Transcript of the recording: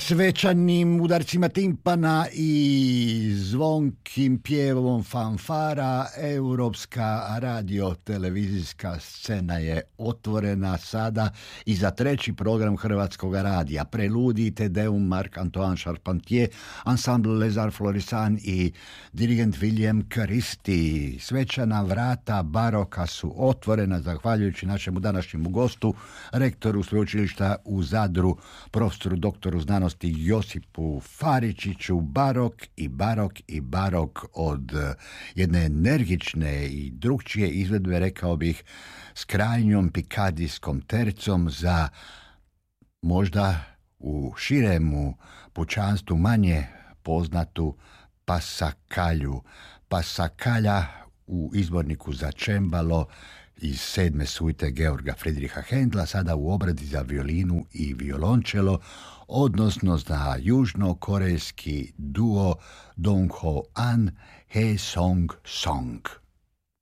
svečanim udarcima timpana i zvonkim pjevom fanfara europska radio-televizijska scena je otvorena sada i za treći program Hrvatskog radija. Preludij Te Deum Marc-Antoine Charpentier, Ensemble Les Arts Florissants i dirigent William Christie. Svečana vrata baroka su otvorena zahvaljujući našemu današnjemu gostu, rektoru sveučilišta u Zadru, profesoru doktoru znanosti Josipu Faričiću. Barok od jedne energične i drukčije izvedbe, rekao bih, s krajnjom pikardijskom tercom za možda u širemu pučanstvu manje poznatu pasakalju. Pasakalja u izborniku za čembalo iz 7. suite Georga Friedricha Händla, sada u obradi za violinu i violončelo, odnosno za južnokorejski duo Dong Ho An Hae Song Song.